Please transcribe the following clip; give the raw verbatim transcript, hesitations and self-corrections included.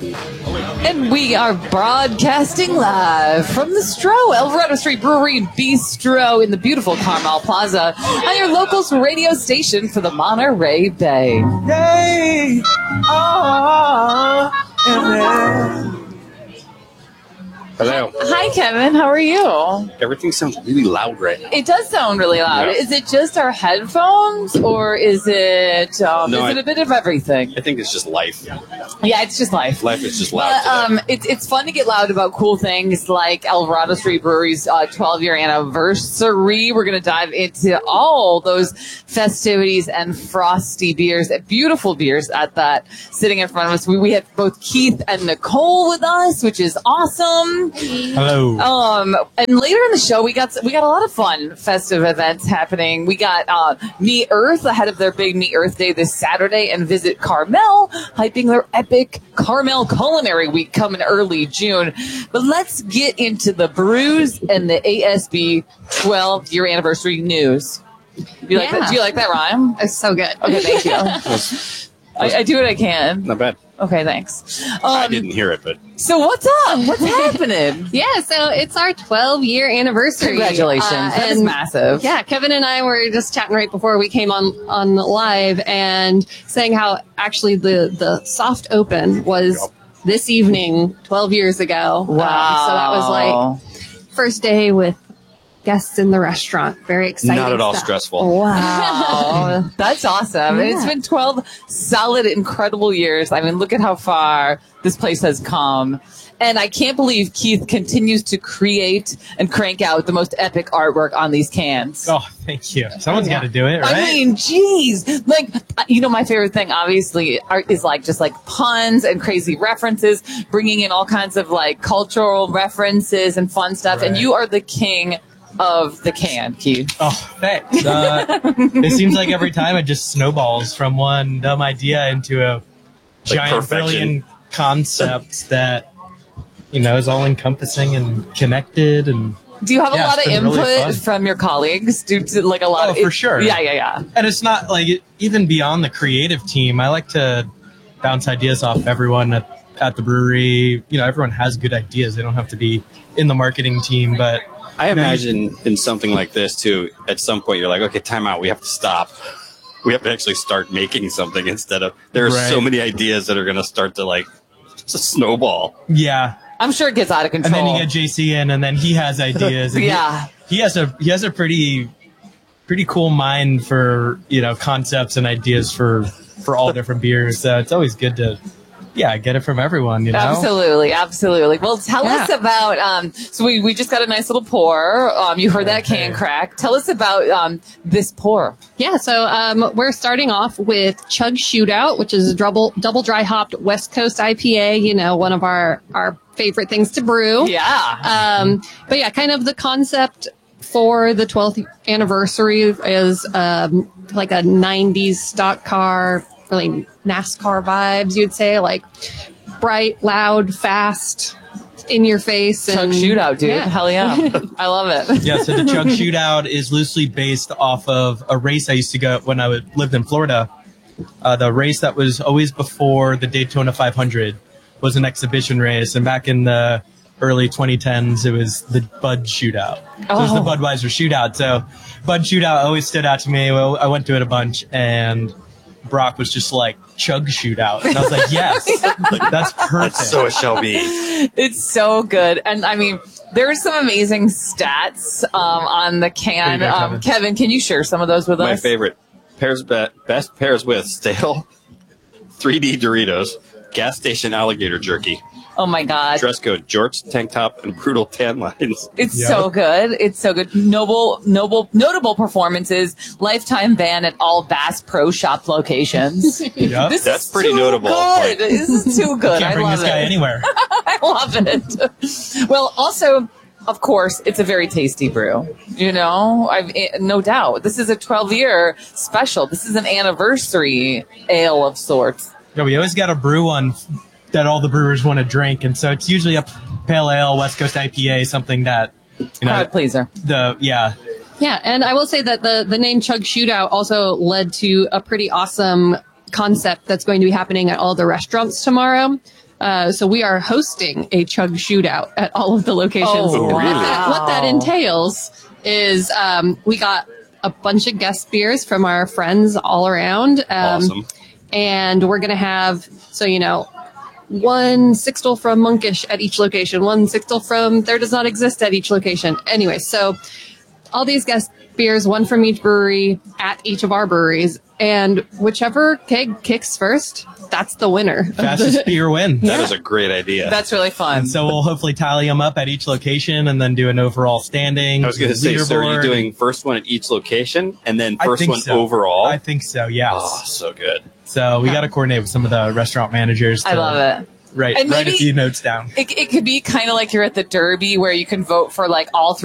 And we are broadcasting live from the Stro, Alvarado Street Brewery and Bistro in the beautiful Carmel Plaza on your locals radio station for the Monterey Bay. Hey, oh, yeah. Hello. Hi, Kevin. How are you? Everything sounds really loud right now. It does sound really loud. Yeah. Is it just our headphones, or is it um, No, is I- it a bit of everything? I think it's just life. Yeah, it's just life. Life is just loud But, today. um, it's it's fun to get loud about cool things like Alvarado Street Brewery's uh, twelve year anniversary. We're going to dive into all those festivities and frosty beers, beautiful beers at that, sitting in front of us. We, we have both Keith and Nicole with us, which is awesome. Hello. Um, and later in the show, we got we got a lot of fun festive events happening. We got uh, Meet Earth ahead of their big Meet Earth Day this Saturday, and Visit Carmel hyping their epic Carmel Culinary Week coming early June. But let's get into the brews and the A S B twelve year anniversary news. You like Yeah. that? Do you like that rhyme? It's so good. Okay, thank you. I, I do what I can. Not bad. Okay, thanks. Um, I didn't hear it, but So what's up? What's happening? Yeah, so it's our twelve year anniversary. Congratulations. Uh, that is and massive. Yeah, Kevin and I were just chatting right before we came on on live and saying how actually the the soft open was Yep. this evening twelve years ago. Wow. Um, so that was like first day with guests in the restaurant. Very exciting. not at all stuff. stressful. Wow. That's awesome. And it's Yeah. been twelve solid, incredible years. I mean, look at how far this place has come. And I can't believe Keith continues to create and crank out the most epic artwork on these cans. Oh, thank you. Someone's got to do it, right? I mean, geez. Like, you know, my favorite thing, obviously, art is like just like puns and crazy references, bringing in all kinds of like cultural references and fun stuff. And Right. you are the king of the can, Keith. Oh, thanks. Uh, it seems like every time it just snowballs from one dumb idea into a giant, perfection. brilliant concept that, you know, is all encompassing and connected. And Do you have a Yeah, lot of it's been really input fun. from your colleagues? Do to, like a lot Oh, of for sure. Yeah, yeah, yeah. and it's not like it, even beyond the creative team. I like to bounce ideas off everyone at, at the brewery. You know, everyone has good ideas. They don't have to be in the marketing team, but I imagine in something like this too, at some point you're like, okay, time out. We have to stop. We have to actually start making something instead of, there are so Right. many ideas that are going to start to like, it's a snowball. yeah. I'm sure it gets out of And control. then you get J C in, and then he has ideas. And he- Yeah. he, has a he has a pretty pretty cool mind for, you know, concepts and ideas for for all different beers. So it's always good to yeah get it from everyone. You know, Absolutely, absolutely. Well, tell Yeah. us about. Um, so we, we just got a nice little pour. Um, you heard that can Okay. crack. Tell us about um, this pour. Yeah, so um, we're starting off with Chug Shootout, which is a double double dry hopped West Coast I P A. You know, one of our our favorite things to brew. Yeah. Um, but yeah, kind of the concept for the twelfth anniversary is um, like a nineties stock car, really NASCAR vibes, you'd say, like bright, loud, fast, in your face. Chug and shootout, dude. Yeah. Hell yeah. I love it. yeah. So the Chug Shootout is loosely based off of a race I used to go when I would, lived in Florida. Uh, the race that was always before the Daytona five hundred was an exhibition race, and back in the early twenty tens, it was the Bud Shootout. So it was the Oh. Budweiser Shootout. So Bud Shootout always stood out to me. Well, I went to it a bunch, and Brock was just like, Chug Shootout. And I was like, yes, that's perfect. That's so it shall be. It's so good. And I mean, there's some amazing stats um, on the can. There you go, Um, Kevin. Kevin, can you share some of those with My us? favorite pairs be- best pairs with stale three D Doritos, gas station alligator jerky, Oh my God. dress code jorts, tank top, and brutal tan lines. It's Yeah. so good. It's so good. Noble, noble, notable performances. Lifetime ban at all Bass Pro Shop locations. Yep. This That's is pretty too notable, I'll Good. point. This is too good. Can't I bring love this guy it. anywhere. I love it. Well, also, of course, it's a very tasty brew. You know, I've eh, no doubt. This is a twelve year special. This is an anniversary ale of sorts. Yeah, we always got to brew one that all the brewers want to drink, and so it's usually a pale ale, West Coast I P A, something that you know Crowd pleaser. the yeah. Yeah, and I will say that the, the name Chug Shootout also led to a pretty awesome concept that's going to be happening at all the restaurants tomorrow. Uh, so we are hosting a chug shootout at all of the locations. Oh, really? What that, what that wow. entails is um, we got a bunch of guest beers from our friends all around. Um, Awesome. And we're going to have, so, you know, one Sixtel from Monkish at each location, one Sixtel from There Does Not Exist at each location. Anyway, so all these guest beers, one from each brewery at each of our breweries. And whichever keg kicks first, that's the winner. Fastest beer wins. That is a great idea. That's really fun. And so we'll hopefully tally them up at each location and then do an overall standing. I was going to say, so are you leaderboard. doing first one at each location and then I first think one so. overall? I think so, yes. Oh, so good. So we got to coordinate with some of the restaurant managers. To I love it. Write, And write a maybe- few notes down. It, it could be kind of like you're at the Derby where you can vote for like all three